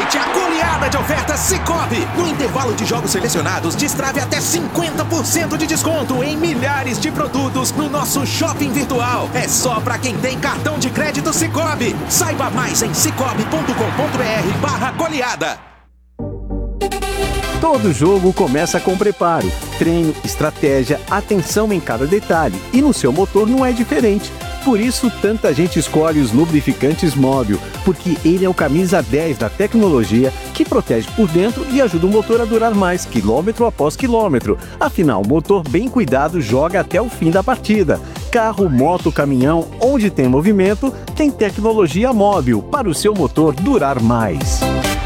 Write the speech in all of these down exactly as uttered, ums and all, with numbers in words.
Aproveite a goleada de ofertas Sicoob. No intervalo de jogos selecionados, destrave até cinquenta por cento de desconto em milhares de produtos no nosso shopping virtual. É só para quem tem cartão de crédito Sicoob. Saiba mais em cicobi ponto com ponto br barra goleada. Todo jogo começa com preparo, treino, estratégia, atenção em cada detalhe. E no seu motor não é diferente. Por isso, tanta gente escolhe os lubrificantes Móbil, porque ele é o camisa dez da tecnologia que protege por dentro e ajuda o motor a durar mais, quilômetro após quilômetro. Afinal, motor bem cuidado joga até o fim da partida. Carro, moto, caminhão, onde tem movimento, tem tecnologia Móbil para o seu motor durar mais.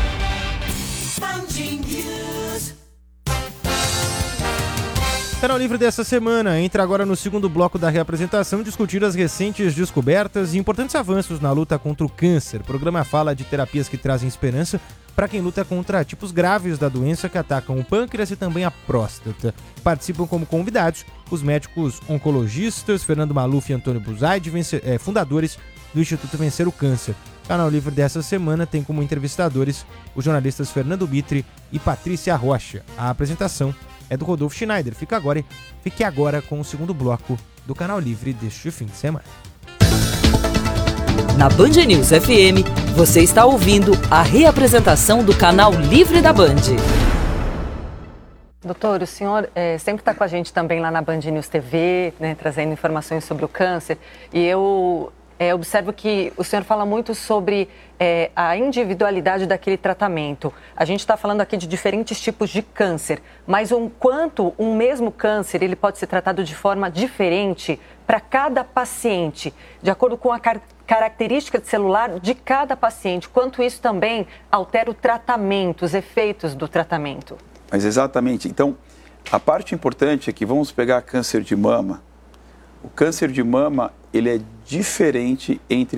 Canal Livre dessa semana entra agora no segundo bloco da reapresentação, discutir as recentes descobertas e importantes avanços na luta contra o câncer. O programa fala de terapias que trazem esperança para quem luta contra tipos graves da doença que atacam o pâncreas e também a próstata. Participam como convidados os médicos oncologistas Fernando Maluf e Antônio Buzaide, é, fundadores do Instituto Vencer o Câncer. O Canal Livre dessa semana tem como entrevistadores os jornalistas Fernando Mitre e Patrícia Rocha. A apresentação é do Rodolfo Schneider. Fica agora, fique agora com o segundo bloco do Canal Livre deste fim de semana. Na Band News F M, você está ouvindo a reapresentação do Canal Livre da Band. Doutor, o senhor é, sempre está com a gente também lá na Band News T V, né, trazendo informações sobre o câncer. E eu é, observo que o senhor fala muito sobre é, a individualidade daquele tratamento. A gente está falando aqui de diferentes tipos de câncer, mas um quanto um mesmo câncer ele pode ser tratado de forma diferente para cada paciente, de acordo com a car- característica celular de cada paciente. Quanto isso também altera o tratamento, os efeitos do tratamento. Mas exatamente. Então, a parte importante é que vamos pegar câncer de mama. O câncer de mama, ele é diferente entre